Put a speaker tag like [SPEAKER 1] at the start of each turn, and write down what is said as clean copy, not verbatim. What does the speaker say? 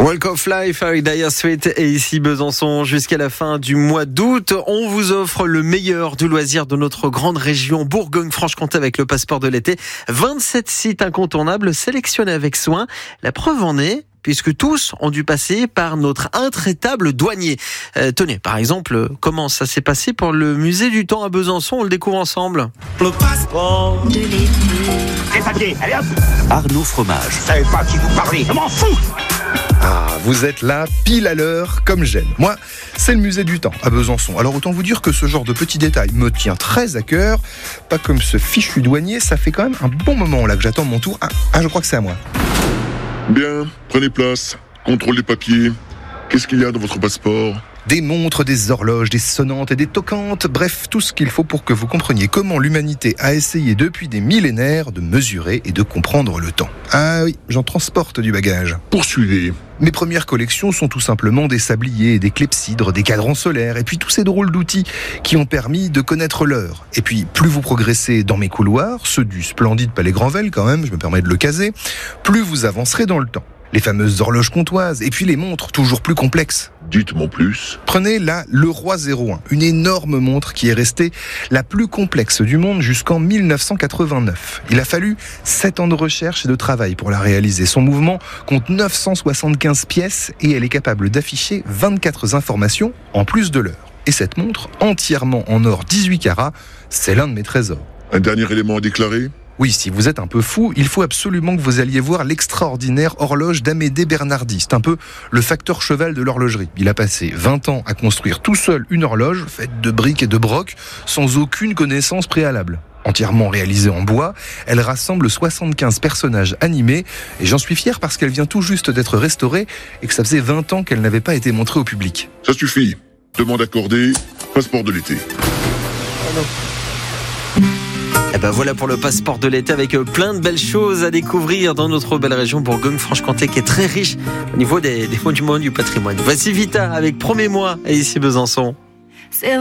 [SPEAKER 1] Walk of Life avec Dire Straits et ici Besançon jusqu'à la fin du mois d'août. On vous offre le meilleur du loisir de notre grande région Bourgogne-Franche-Comté avec le passeport de l'été. 27 sites incontournables sélectionnés avec soin. La preuve en est, puisque tous ont dû passer par notre intraitable douanier. Tenez, par exemple, comment ça s'est passé pour le musée du temps à Besançon? On le découvre ensemble.
[SPEAKER 2] Le passeport de l'été.
[SPEAKER 3] Les papiers, allez hop.
[SPEAKER 4] Arnaud Fromage.
[SPEAKER 3] Je savais pas à qui vous parlez, je m'en fous.
[SPEAKER 5] Ah, vous êtes là, pile à l'heure, comme j'aime. Moi, c'est le musée du temps, à Besançon. Alors autant vous dire que ce genre de petits détails me tient très à cœur. Pas comme ce fichu douanier, ça fait quand même un bon moment là que j'attends mon tour. Ah, je crois que c'est à moi.
[SPEAKER 6] Bien, prenez place, contrôle les papiers. Qu'est-ce qu'il y a dans votre passeport ?
[SPEAKER 5] Des montres, des horloges, des sonnantes et des toquantes, bref, tout ce qu'il faut pour que vous compreniez comment l'humanité a essayé depuis des millénaires de mesurer et de comprendre le temps. Ah oui, j'en transporte du bagage.
[SPEAKER 6] Poursuivez.
[SPEAKER 5] Mes premières collections sont tout simplement des sabliers, des clepsydres, des cadrans solaires et puis tous ces drôles d'outils qui ont permis de connaître l'heure. Et puis, plus vous progressez dans mes couloirs, ceux du splendide Palais Granvelle quand même, je me permets de le caser, plus vous avancerez dans le temps. Les fameuses horloges comtoises, et puis les montres toujours plus complexes.
[SPEAKER 6] Dites-moi plus.
[SPEAKER 5] Prenez là le Roi 01, une énorme montre qui est restée la plus complexe du monde jusqu'en 1989. Il a fallu 7 ans de recherche et de travail pour la réaliser. Son mouvement compte 975 pièces et elle est capable d'afficher 24 informations en plus de l'heure. Et cette montre, entièrement en or 18 carats, c'est l'un de mes trésors.
[SPEAKER 6] Un dernier élément à déclarer ?
[SPEAKER 5] Oui, si vous êtes un peu fou, il faut absolument que vous alliez voir l'extraordinaire horloge d'Amédée Bernardi. C'est un peu le facteur cheval de l'horlogerie. Il a passé 20 ans à construire tout seul une horloge faite de briques et de brocs, sans aucune connaissance préalable. Entièrement réalisée en bois, elle rassemble 75 personnages animés et j'en suis fier parce qu'elle vient tout juste d'être restaurée et que ça faisait 20 ans qu'elle n'avait pas été montrée au public.
[SPEAKER 6] Ça suffit. Demande accordée, passeport de l'été.
[SPEAKER 1] Et ben voilà pour le passeport de l'été avec plein de belles choses à découvrir dans notre belle région Bourgogne-Franche-Comté qui est très riche au niveau des monuments du patrimoine. Voici Vita avec Promets-moi et ici Besançon.